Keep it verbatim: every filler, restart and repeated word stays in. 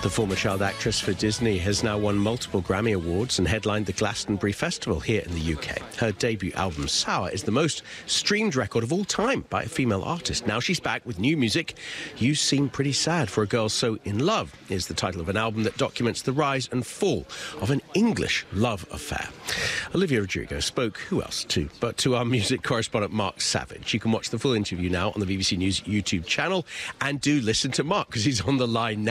The former child actress for Disney has now won multiple Grammy Awards and headlined the Glastonbury Festival here in the U K. Her debut album, Sour, is the most streamed record of all time by a female artist. Now she's back with new music. You Seem Pretty Sad for a Girl So In Love is the title of an album that documents the rise and fall of an English love affair. Olivia Rodrigo spoke, who else to, but to our music correspondent Mark Savage. You can watch the full interview now on the B B C News YouTube channel, and do listen to Mark because he's on the line now.